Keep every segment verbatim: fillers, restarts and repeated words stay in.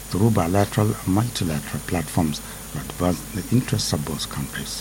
through bilateral and multilateral platforms to advance the interests of both countries.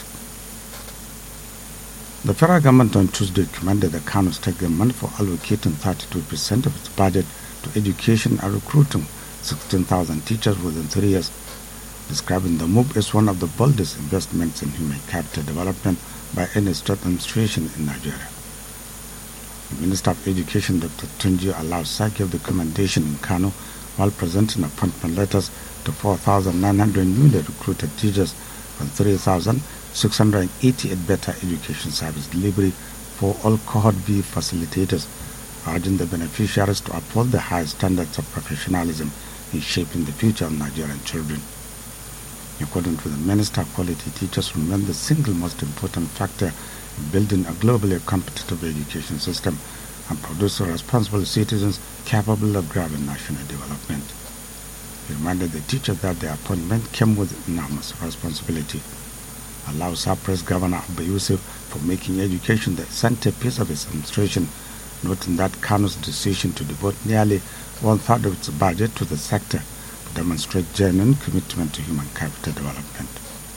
The federal government on Tuesday commended the Kano State government for allocating thirty-two percent of its budget to education and recruiting sixteen thousand teachers within three years, describing the move as one of the boldest investments in human capital development by any state administration in Nigeria. The Minister of Education, Doctor Tunji Alausa, gave the commendation in Kano while presenting appointment letters to four thousand nine hundred newly recruited teachers and three thousand six hundred eighty-eight better education service delivery for all Cohort B facilitators, urging the beneficiaries to uphold the high standards of professionalism in shaping the future of Nigerian children. According to the Minister, quality teachers remain the single most important factor in building a globally competitive education system and producing responsible citizens capable of driving national development. He reminded the teachers that their appointment came with enormous responsibility. Alausa praised Governor Abba Yusuf for making education the centerpiece of his administration, noting that Kano's decision to devote nearly one-third of its budget to the sector to demonstrate genuine commitment to human capital development.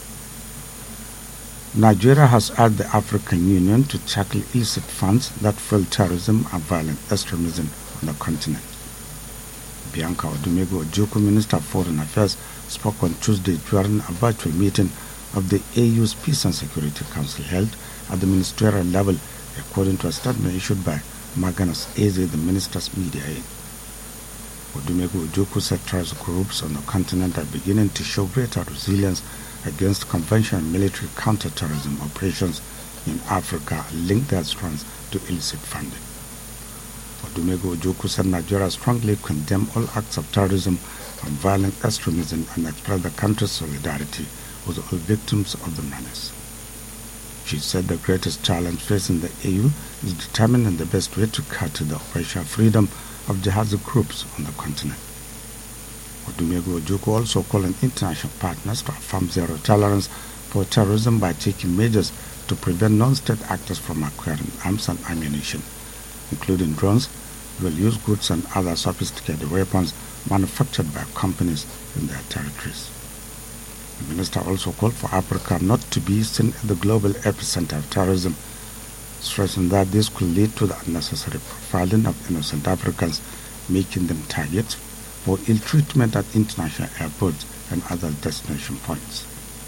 Nigeria has urged the African Union to tackle illicit funds that fuel terrorism and violent extremism on the continent. Bianca Odumego Ojukwu, Minister of Foreign Affairs, spoke on Tuesday during a virtual meeting of the A U's Peace and Security Council held at the ministerial level, according to a statement issued by Maganas Eze, the minister's media aide. Odumego Ojukwu said terrorist groups on the continent are beginning to show greater resilience against conventional military counter-terrorism operations in Africa and link their strands to illicit funding. Odumego Ojukwu said Nigeria strongly condemns all acts of terrorism and violent extremism and expressed the country's solidarity with all victims of the menace. She said the greatest challenge facing the A U is determining the best way to curtail the operational freedom of jihadi groups on the continent. Odumego Ojukwu also called on international partners to affirm zero tolerance for terrorism by taking measures to prevent non-state actors from acquiring arms and ammunition, including drones, dual-use goods and other sophisticated weapons manufactured by companies in their territories. The minister also called for Africa not to be seen as the global epicenter of terrorism, stressing that this could lead to the unnecessary profiling of innocent Africans, making them targets for ill treatment at international airports and other destination points.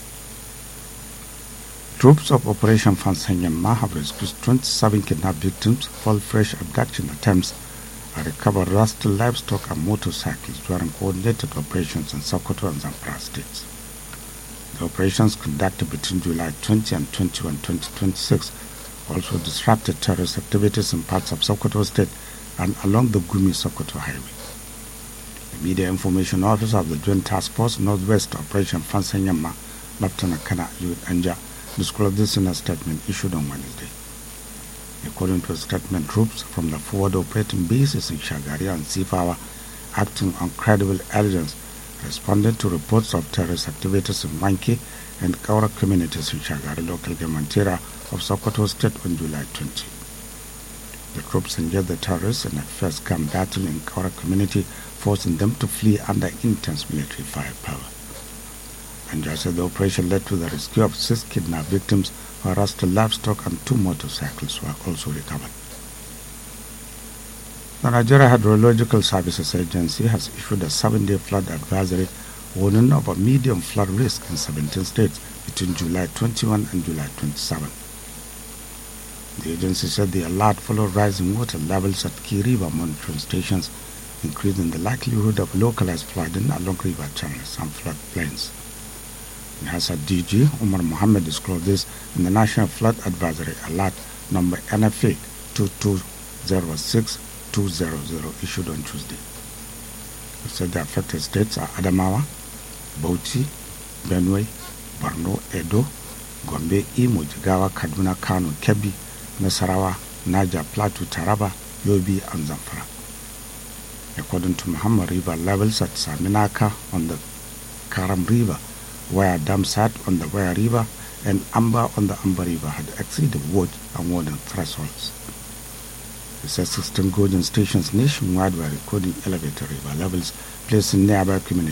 Troops of Operation Fansanyama have rescued twenty-seven kidnapped victims for fresh abduction attempts and recovered rusted livestock and motorcycles during coordinated operations in Sokoto and Zamfara states. The operations conducted between July twentieth and twenty-first, twenty twenty-six also disrupted terrorist activities in parts of Sokoto State and along the Gumi-Sokoto Highway. The Media Information Officer of the Joint Task Force Northwest Operation Fansanyama, Lieutenant Colonel Eliud Anja, disclosed this in a statement issued on Wednesday. According to a statement, troops from the forward operating bases in Shagari and Sifawa, acting on credible evidence, responded to reports of terrorist activities in Wanke and Kaura communities in Shagari local government area of Sokoto State on July twentieth. The troops engaged the terrorists in a first-gun battle in Kaura community, forcing them to flee under intense military firepower. Anja said the operation led to the rescue of six kidnapped victims, while rusted livestock and two motorcycles were also recovered. The Nigeria Hydrological Services Agency has issued a seven-day flood advisory warning of a medium flood risk in seventeen states between July twenty-first and July twenty-seventh. The agency said the alert followed rising water levels at key river monitoring stations, increasing the likelihood of localized flooding along river channels and floodplains. N.I.S.A. D G Umar Mohammed disclosed this in the National Flood Advisory Alert number N F A two two zero six two zero zero issued on Tuesday. It said the affected states are Adamawa, Bauchi, Benue, Borno, Edo, Gombe, Imo, Jigawa, Kaduna, Kano, Kebbi, Nasarawa, Niger, Plateau, Taraba, Yobe, and Zamfara. According to Muhammad, river levels at Saminaka on the Karam River, Waya Damsat on the Waya River, and Amba on the Amba River had exceeded watch and warning thresholds. It says sixteen gauge stations nationwide were recording elevated river levels, placing nearby communities